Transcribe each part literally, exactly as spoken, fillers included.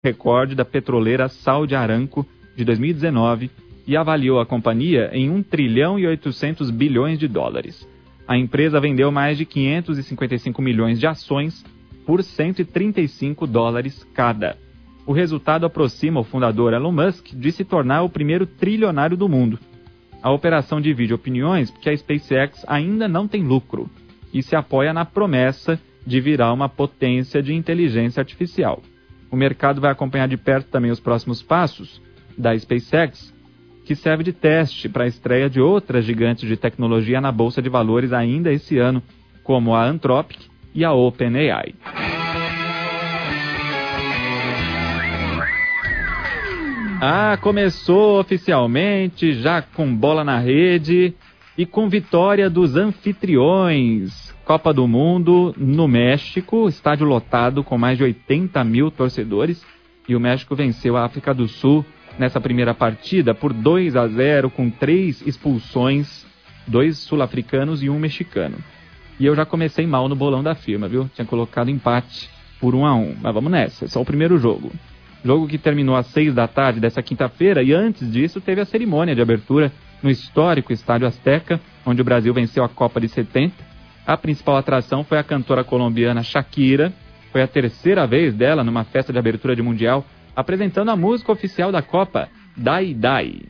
recorde da petroleira Saudi Aramco de dois mil e dezenove e avaliou a companhia em um trilhão e oitocentos bilhões de dólares. A empresa vendeu mais de quinhentos e cinquenta e cinco milhões de ações por cento e trinta e cinco dólares cada. O resultado aproxima o fundador Elon Musk de se tornar o primeiro trilionário do mundo. A operação divide opiniões porque a SpaceX ainda não tem lucro e se apoia na promessa de virar uma potência de inteligência artificial. O mercado vai acompanhar de perto também os próximos passos da SpaceX, que serve de teste para a estreia de outras gigantes de tecnologia na Bolsa de Valores ainda esse ano, como a Anthropic e a OpenAI. Ah, começou oficialmente, já com bola na rede e com vitória dos anfitriões. Copa do Mundo no México, estádio lotado com mais de oitenta mil torcedores, e o México venceu a África do Sul nessa primeira partida por dois a zero, com três expulsões, dois sul-africanos e um mexicano. E eu já comecei mal no bolão da firma, viu? Tinha colocado empate por um a um, mas vamos nessa, é só o primeiro jogo. Jogo que terminou às seis da tarde dessa quinta-feira, e antes disso teve a cerimônia de abertura no histórico Estádio Azteca, onde o Brasil venceu a Copa de setenta. A principal atração foi a cantora colombiana Shakira. Foi a terceira vez dela numa festa de abertura de Mundial, apresentando a música oficial da Copa, Dai Dai.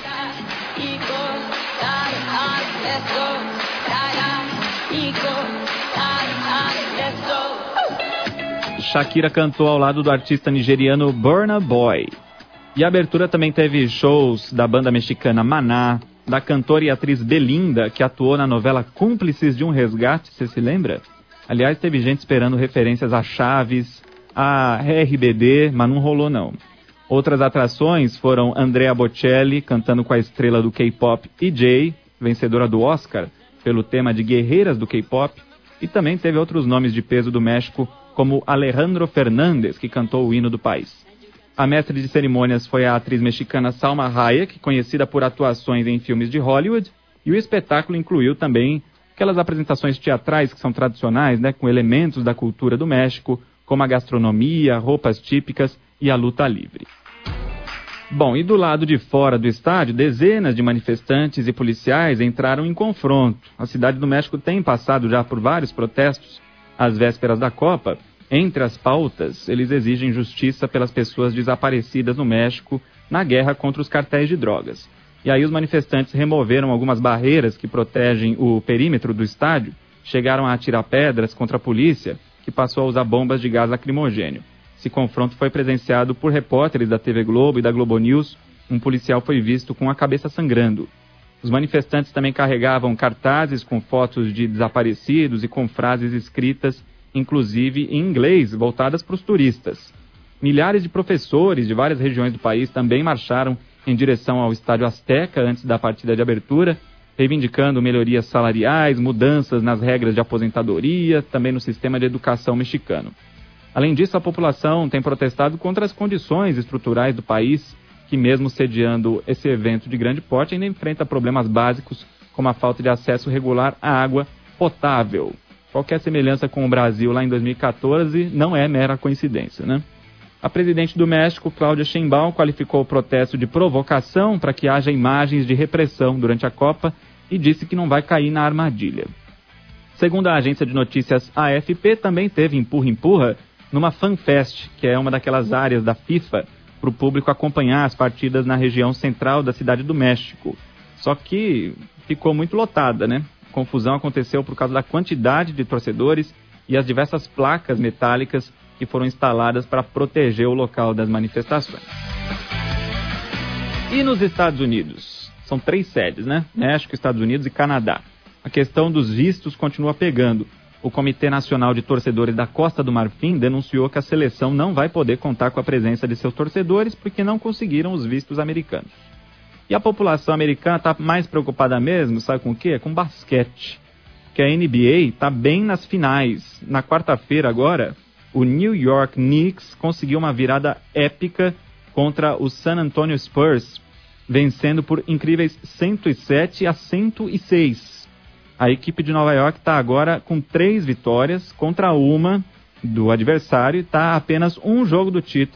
Shakira cantou ao lado do artista nigeriano Burna Boy. E a abertura também teve shows da banda mexicana Maná, da cantora e atriz Belinda, que atuou na novela Cúmplices de um Resgate, você se lembra? Aliás, teve gente esperando referências a Chaves, a R B D, mas não rolou não. Outras atrações foram Andrea Bocelli, cantando com a estrela do K-pop E J, vencedora do Oscar pelo tema de Guerreiras do K-pop, e também teve outros nomes de peso do México, como Alejandro Fernández, que cantou o hino do país. A mestre de cerimônias foi a atriz mexicana Salma Hayek, conhecida por atuações em filmes de Hollywood, e o espetáculo incluiu também aquelas apresentações teatrais que são tradicionais, né, com elementos da cultura do México, como a gastronomia, roupas típicas e a luta livre. Bom, e do lado de fora do estádio, dezenas de manifestantes e policiais entraram em confronto. A cidade do México tem passado já por vários protestos às vésperas da Copa. Entre as pautas, eles exigem justiça pelas pessoas desaparecidas no México na guerra contra os cartéis de drogas. E aí os manifestantes removeram algumas barreiras que protegem o perímetro do estádio, chegaram a atirar pedras contra a polícia, que passou a usar bombas de gás lacrimogênio. Esse confronto foi presenciado por repórteres da T V Globo e da Globo News. Um policial foi visto com a cabeça sangrando. Os manifestantes também carregavam cartazes com fotos de desaparecidos e com frases escritas inclusive em inglês, voltadas para os turistas. Milhares de professores de várias regiões do país também marcharam em direção ao Estádio Azteca antes da partida de abertura, reivindicando melhorias salariais, mudanças nas regras de aposentadoria, também no sistema de educação mexicano. Além disso, a população tem protestado contra as condições estruturais do país, que mesmo sediando esse evento de grande porte, ainda enfrenta problemas básicos, como a falta de acesso regular à água potável. Qualquer semelhança com o Brasil lá em dois mil e catorze não é mera coincidência, né? A presidente do México, Claudia Sheinbaum, qualificou o protesto de provocação para que haja imagens de repressão durante a Copa e disse que não vai cair na armadilha. Segundo a agência de notícias A F P, também teve empurra-empurra numa FanFest, que é uma daquelas áreas da FIFA para o público acompanhar as partidas na região central da cidade do México. Só que ficou muito lotada, né? A confusão aconteceu por causa da quantidade de torcedores e as diversas placas metálicas que foram instaladas para proteger o local das manifestações. E nos Estados Unidos? São três sedes, né? México, Estados Unidos e Canadá. A questão dos vistos continua pegando. O Comitê Nacional de Torcedores da Costa do Marfim denunciou que a seleção não vai poder contar com a presença de seus torcedores porque não conseguiram os vistos americanos. E a população americana está mais preocupada mesmo, sabe com o quê? Com basquete. Porque a N B A está bem nas finais. Na quarta-feira agora, o New York Knicks conseguiu uma virada épica contra o San Antonio Spurs, vencendo por incríveis cento e sete a cento e seis. A equipe de Nova York está agora com três vitórias contra uma do adversário e está a apenas um jogo do título.